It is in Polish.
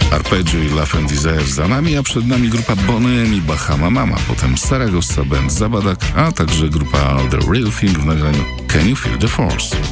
Arpeggio i Love and Desire za nami, a przed nami grupa Boney i Bahama Mama, potem Saragossa Band Zabadak, a także grupa The Real Thing w nagraniu Can You Feel the Force?